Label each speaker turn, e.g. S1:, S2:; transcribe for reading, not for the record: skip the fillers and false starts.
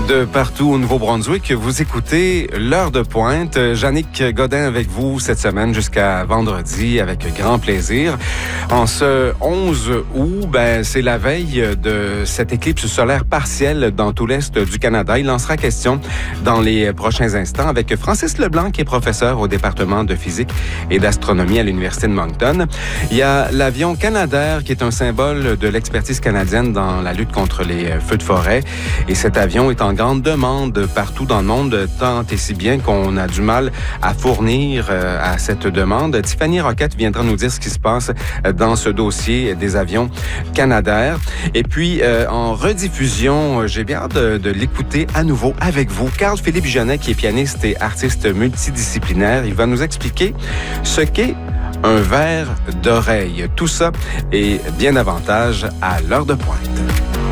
S1: De partout au Nouveau-Brunswick, vous écoutez l'heure de pointe. Jannick Godin avec vous cette semaine jusqu'à vendredi avec grand plaisir. En ce 11 août, c'est la veille de cette éclipse solaire partielle dans tout l'Est du Canada. Il en sera question dans les prochains instants avec Francis Leblanc, qui est professeur au département de physique et d'astronomie à l'Université de Moncton. Il y a l'avion Canadair qui est un symbole de l'expertise canadienne dans la lutte contre les feux de forêt. Et cet avion est en grande demande partout dans le monde, tant et si bien qu'on a du mal à fournir à cette demande. Tiffany Roquette viendra nous dire ce qui se passe dans ce dossier des avions Canadair. Et puis, en rediffusion, j'ai bien hâte de l'écouter à nouveau avec vous. Carl-Philippe Jonnet, qui est pianiste et artiste multidisciplinaire, il va nous expliquer ce qu'est un verre d'oreille. Tout ça et bien davantage à l'heure de pointe.